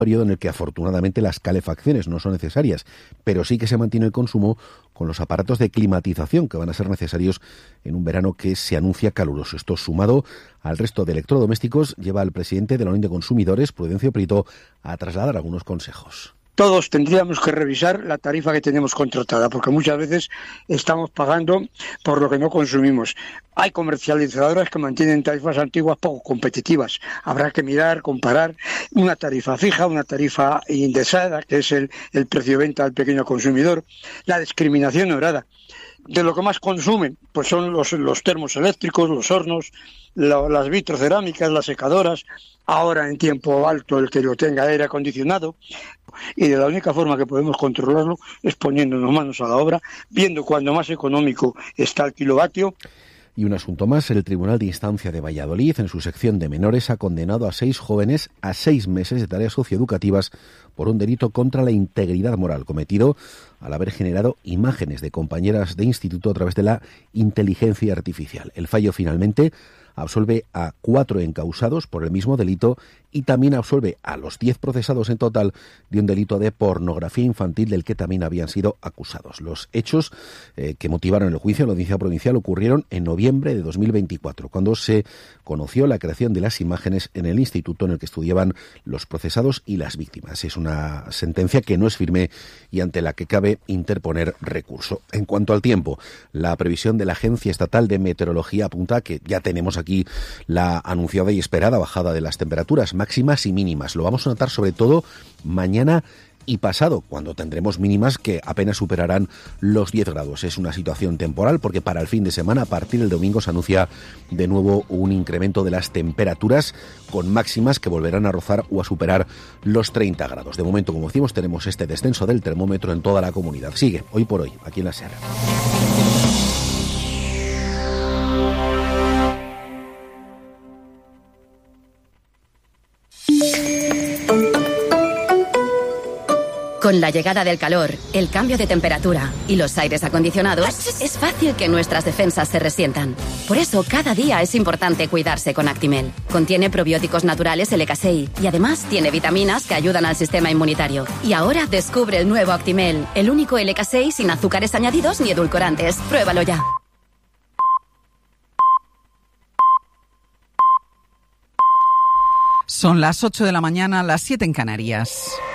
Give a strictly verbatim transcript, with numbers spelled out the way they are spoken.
periodo en el que afortunadamente las calefacciones no son necesarias, pero sí que se mantiene el consumo con los aparatos de climatización que van a ser necesarios en un verano que se anuncia caluroso. Esto, sumado al resto de electrodomésticos, lleva al presidente de la Unión de Consumidores, Prudencio Prieto, a trasladar algunos consejos. Todos tendríamos que revisar la tarifa que tenemos contratada, porque muchas veces estamos pagando por lo que no consumimos. Hay comercializadoras que mantienen tarifas antiguas poco competitivas. Habrá que mirar, comparar una tarifa fija, una tarifa indexada, que es el, el precio de venta al pequeño consumidor, la discriminación horaria. De lo que más consumen, pues son los, los termos eléctricos, los hornos, la, las vitrocerámicas, las secadoras, ahora en tiempo alto el que lo tenga aire acondicionado, y de la única forma que podemos controlarlo es poniéndonos manos a la obra, viendo cuándo más económico está el kilovatio. Y un asunto más, el Tribunal de Instancia de Valladolid, en su sección de menores, ha condenado a seis jóvenes a seis meses de tareas socioeducativas por un delito contra la integridad moral cometido al haber generado imágenes de compañeras de instituto a través de la inteligencia artificial. El fallo finalmente absolve a cuatro encausados por el mismo delito y también absolve a los diez procesados en total de un delito de pornografía infantil del que también habían sido acusados. Los hechos eh, que motivaron el juicio en la Audiencia Provincial ocurrieron en noviembre de dos mil veinticuatro, cuando se conoció la creación de las imágenes en el instituto en el que estudiaban los procesados y las víctimas. Es una sentencia que no es firme y ante la que cabe interponer recurso. En cuanto al tiempo, la previsión de la Agencia Estatal de Meteorología apunta que ya tenemos aquí la anunciada y esperada bajada de las temperaturas máximas y mínimas. Lo vamos a notar sobre todo mañana y pasado, cuando tendremos mínimas que apenas superarán los diez grados. Es una situación temporal porque para el fin de semana, a partir del domingo, se anuncia de nuevo un incremento de las temperaturas con máximas que volverán a rozar o a superar los treinta grados. De momento, como decimos, tenemos este descenso del termómetro en toda la comunidad. Sigue, hoy por hoy, aquí en la Sierra. Con la llegada del calor, el cambio de temperatura y los aires acondicionados, es fácil que nuestras defensas se resientan. Por eso, cada día es importante cuidarse con Actimel. Contiene probióticos naturales L K seis y además tiene vitaminas que ayudan al sistema inmunitario. Y ahora descubre el nuevo Actimel, el único L K seis sin azúcares añadidos ni edulcorantes. Pruébalo ya. Son las ocho de la mañana, las siete en Canarias.